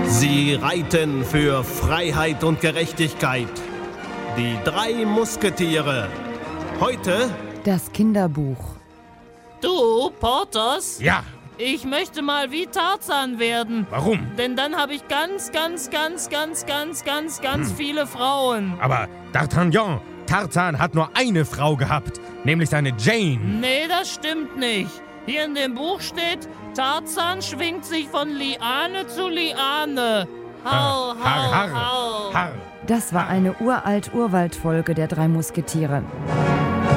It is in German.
Sie reiten für Freiheit und Gerechtigkeit. Die 3 Musketiere. Heute Das Kinderbuch. Du, Porthos? Ja, Ich möchte mal wie Tarzan werden. warum? Denn dann habe ich ganz viele Frauen. Aber D'Artagnan, Tarzan hat nur eine Frau gehabt, nämlich seine Jane. Nee, das stimmt nicht. Hier in dem Buch steht, Tarzan schwingt sich von Liane zu Liane. Hau, Har, har, hau, hau. har. Das war eine Urwaldfolge der 3 Musketiere.